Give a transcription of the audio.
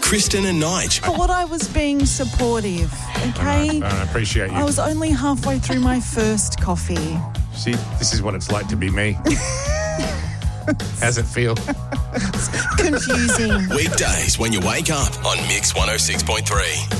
Kristen and Nige. Thought I was being supportive, okay? I appreciate you. I was only halfway through my first coffee. See, this is what it's like to be me. How's it feel? Confusing. Weekdays when you wake up on Mix 106.3.